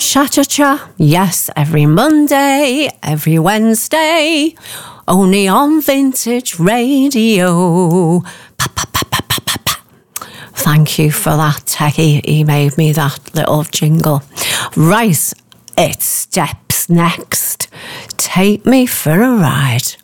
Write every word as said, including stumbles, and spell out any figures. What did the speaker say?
Cha-cha-cha, yes, every Monday, every Wednesday, only on Vintage Radio. Pa, pa, pa, pa, pa, pa, pa. Thank you for that, Techie. He made me that little jingle. Right, it steps next. Take me for a ride.